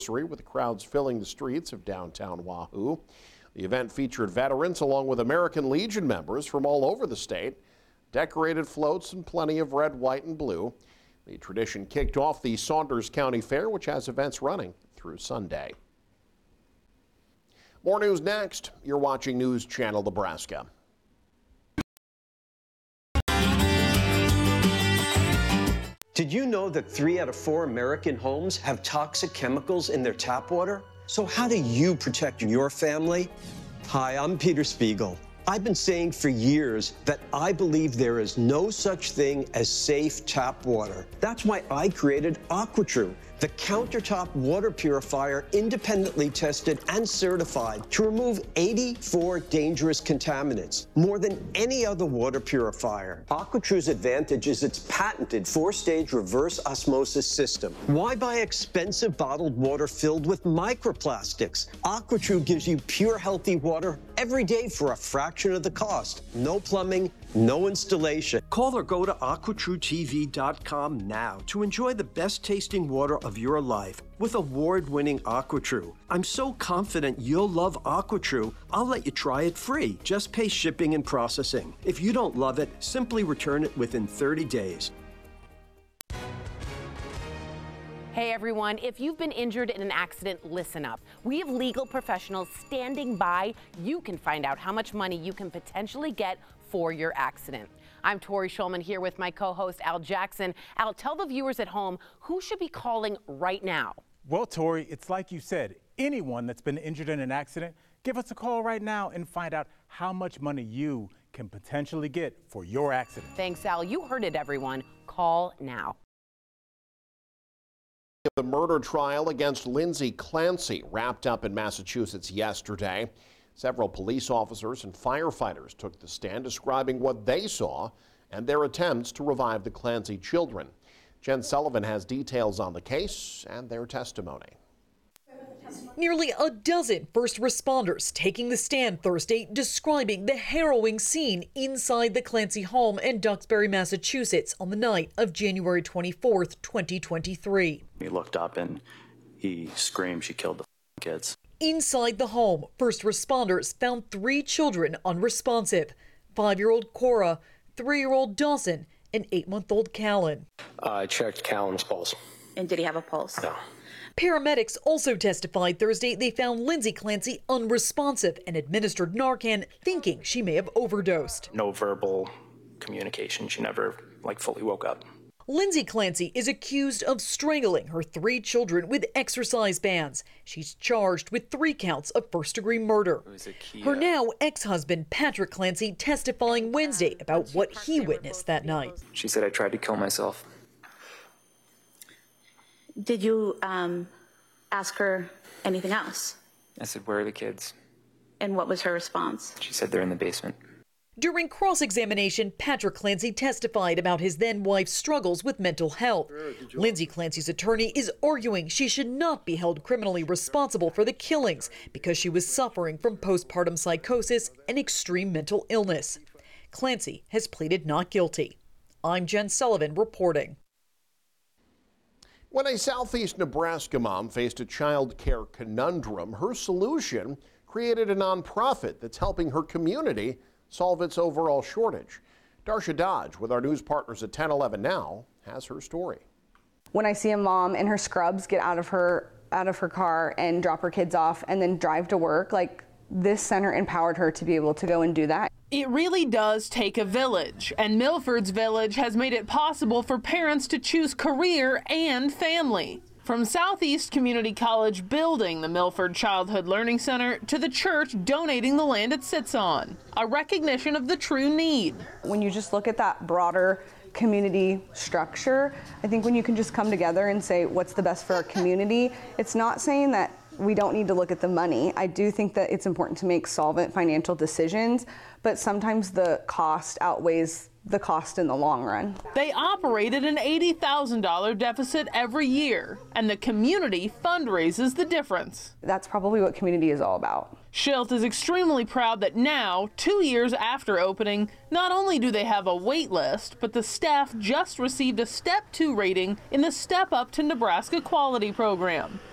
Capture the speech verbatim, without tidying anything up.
with the crowds filling the streets of downtown Wahoo. The event featured veterans along with American Legion members from all over the state, decorated floats and plenty of red, white, and blue. The tradition kicked off the Saunders County Fair, which has events running through Sunday. More news next. You're watching News Channel Nebraska. Did you know that three out of four American homes have toxic chemicals in their tap water? So how do you protect your family? Hi, I'm Peter Spiegel. I've been saying for years that I believe there is no such thing as safe tap water. That's why I created AquaTrue, the countertop water purifier independently tested and certified to remove eighty-four dangerous contaminants, more than any other water purifier. AquaTrue's advantage is its patented four-stage reverse osmosis system. Why buy expensive bottled water filled with microplastics? AquaTrue gives you pure, healthy water every day for a fraction of the cost. No plumbing, no installation. Call or go to aqua true T V dot com now to enjoy the best tasting water of your life with award-winning AquaTrue. I'm so confident you'll love AquaTrue, I'll let you try it free. Just pay shipping and processing. If you don't love it, simply return it within thirty days. Hey everyone, if you've been injured in an accident, listen up. We have legal professionals standing by. You can find out how much money you can potentially get for your accident. I'm Tori Schulman here with my co-host Al Jackson. Al, tell the viewers at home who should be calling right now. Well, Tori, it's like you said, anyone that's been injured in an accident, give us a call right now and find out how much money you can potentially get for your accident. Thanks, Al. You heard it, everyone. Call now. The murder trial against Lindsay Clancy wrapped up in Massachusetts yesterday. Several police officers and firefighters took the stand describing what they saw and their attempts to revive the Clancy children. Jen Sullivan has details on the case and their testimony. Nearly a dozen first responders taking the stand Thursday describing the harrowing scene inside the Clancy home in Duxbury, Massachusetts on the night of January twenty-fourth, twenty twenty-three. He looked up and he screamed, "She killed the kids." Inside the home, first responders found three children unresponsive. Five-year-old Cora, three-year-old Dawson, and eight-month-old Callan. I checked Callan's pulse. And did he have a pulse? No. Paramedics also testified Thursday they found Lindsay Clancy unresponsive and administered Narcan, thinking she may have overdosed. No verbal communication. She never, like, fully woke up. Lindsay Clancy is accused of strangling her three children with exercise bands. She's charged with three counts of first-degree murder. Her now ex-husband, Patrick Clancy, testifying Wednesday about what he witnessed that night. She said, "I tried to kill myself." Did you um, ask her anything else? I said, "Where are the kids?" And what was her response? She said, "They're in the basement." During cross-examination, Patrick Clancy testified about his then-wife's struggles with mental health. Lindsay Clancy's attorney is arguing she should not be held criminally responsible for the killings because she was suffering from postpartum psychosis and extreme mental illness. Clancy has pleaded not guilty. I'm Jen Sullivan reporting. When a southeast Nebraska mom faced a child care conundrum, her solution created a nonprofit that's helping her community solve its overall shortage. Darsha Dodge with our news partners at ten eleven Now has her story. When I see a mom in her scrubs get out of her out of her car and drop her kids off and then drive to work, like, this center empowered her to be able to go and do that. It really does take a village, and Milford's Village has made it possible for parents to choose career and family. From Southeast Community College building the Milford Childhood Learning Center to the church donating the land it sits on, a recognition of the true need. When you just look at that broader community structure, I think when you can just come together and say what's the best for our community, it's not saying that we don't need to look at the money. I do think that it's important to make solvent financial decisions, but sometimes the cost outweighs the cost in the long run. They operate at an eighty thousand dollars deficit every year, and the community fundraises the difference. That's probably what community is all about. Schilt is extremely proud that now, two years after opening, not only do they have a wait list, but the staff just received a Step two rating in the Step Up to Nebraska Quality program.